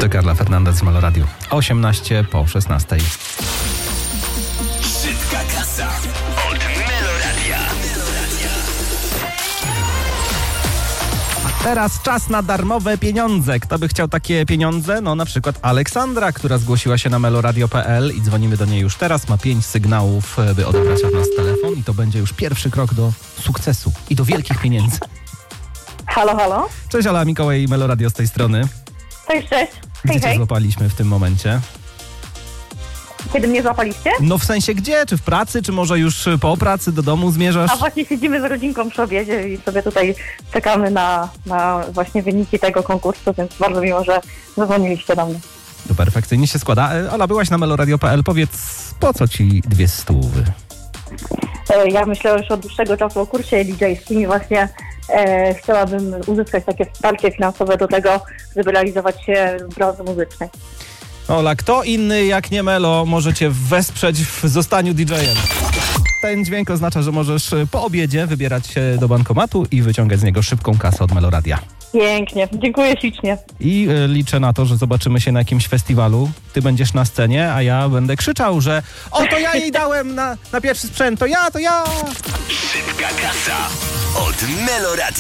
Carla Fernandez z Melo Radio. 18 po 16. Szybka kasa od Melo Radia. Teraz czas na darmowe pieniądze. Kto by chciał takie pieniądze? No na przykład Aleksandra, która zgłosiła się na meloradio.pl i dzwonimy do niej już teraz. Ma 5 sygnałów, by odebrać od nas telefon i to będzie już pierwszy krok do sukcesu i do wielkich pieniędzy. Halo, halo. Cześć, Ala, Mikołaj i Melo Radio z tej strony. Cześć, cześć. Gdzie Hej, cię hej. złapaliśmy w tym momencie? Kiedy mnie złapaliście? No w sensie gdzie? Czy w pracy? Czy może już po pracy do domu zmierzasz? A właśnie siedzimy z rodzinką przy obiedzie i sobie tutaj czekamy na właśnie wyniki tego konkursu, więc bardzo miło, że zadzwoniliście do mnie. To perfekcyjnie się składa. Ola, byłaś na meloradio.pl. Powiedz, po co ci 200? Ja myślę już od dłuższego czasu o kursie DJ-skim i właśnie chciałabym uzyskać takie wsparcie finansowe do tego, żeby realizować się w branży muzycznej. Ola, kto inny jak nie Melo może cię wesprzeć w zostaniu DJ-em? Ten dźwięk oznacza, że możesz po obiedzie wybierać się do bankomatu i wyciągać z niego szybką kasę od Meloradia. Pięknie, dziękuję ślicznie. I liczę na to, że zobaczymy się na jakimś festiwalu. Ty będziesz na scenie, a ja będę krzyczał, że to ja jej dałem na pierwszy sprzęt, to ja! Szybka kasa od Melo Radia.